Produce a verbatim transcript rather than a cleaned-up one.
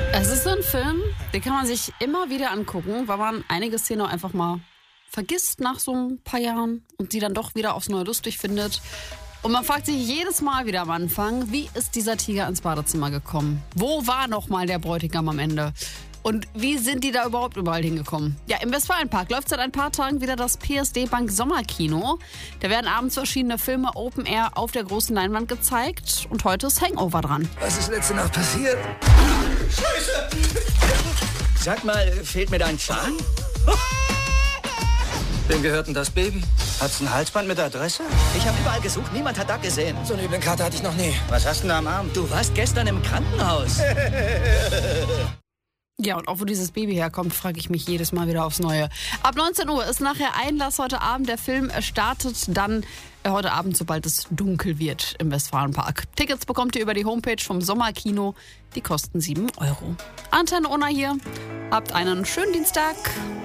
Es ist so ein Film, den kann man sich immer wieder angucken, weil man einige Szenen auch einfach mal vergisst nach so ein paar Jahren und die dann doch wieder aufs Neue lustig findet. Und man fragt sich jedes Mal wieder am Anfang, wie ist dieser Tiger ins Badezimmer gekommen? Wo war nochmal der Bräutigam am Ende? Und wie sind die da überhaupt überall hingekommen? Ja, im Westfalenpark läuft seit ein paar Tagen wieder das P S D Bank Sommerkino. Da werden abends verschiedene Filme Open Air auf der großen Leinwand gezeigt. Und heute ist Hangover dran. Was ist letzte Nacht passiert? Scheiße! Sag mal, fehlt mir da ein Zahn? Wem gehört denn das Baby? Hat's ein Halsband mit Adresse? Ich habe überall gesucht, niemand hat da gesehen. So eine üble Karte hatte ich noch nie. Was hast du denn da am Arm? Du warst gestern im Krankenhaus. Ja, und auch wo dieses Baby herkommt, frage ich mich jedes Mal wieder aufs Neue. Ab neunzehn Uhr ist nachher Einlass heute Abend. Der Film startet dann äh, heute Abend, sobald es dunkel wird im Westfalenpark. Tickets bekommt ihr über die Homepage vom Sommerkino. Die kosten sieben Euro. Antenne Unna hier. Habt einen schönen Dienstag.